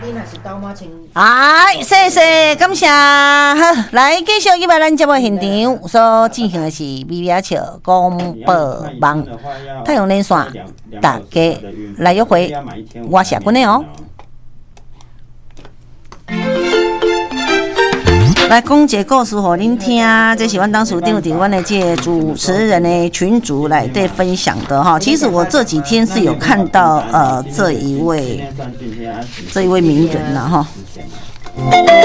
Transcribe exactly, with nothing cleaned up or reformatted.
哎，谢谢，感谢。好，来继续今摆咱节目现场所进行的是米亚笑广播网太阳连线，大家来约会，我是君的哦。来讲一个故事给恁听，这是阮当时长伫阮的这个主持人的群组内底分享的哈。其实我这几天是有看到呃这一位这一位名人呐哈。